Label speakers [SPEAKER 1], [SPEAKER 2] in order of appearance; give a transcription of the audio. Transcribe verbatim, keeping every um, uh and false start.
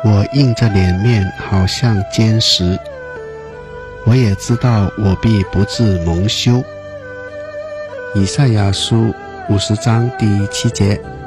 [SPEAKER 1] 我硬着脸面好像坚石，我也知道我必不致蒙羞。以赛亚书五十章第七节。